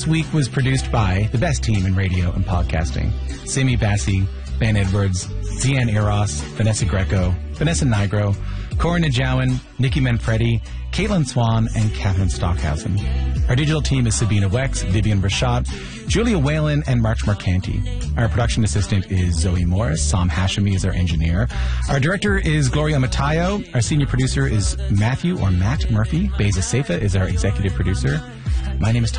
this week was produced by the best team in radio and podcasting. Simi Bassi, Ben Edwards, Zian Eros, Vanessa Greco, Vanessa Nigro, Cora Najawan, Nikki Manfredi, Caitlin Swan, and Catherine Stockhausen. Our digital team is Sabina Wex, Vivian Rashad, Julia Whalen, and March Marcanti. Our production assistant is Zoe Morris. Sam Hashemi is our engineer. Our director is Gloria Matayo. Our senior producer is Matt Murphy. Beza Seifa is our executive producer. My name is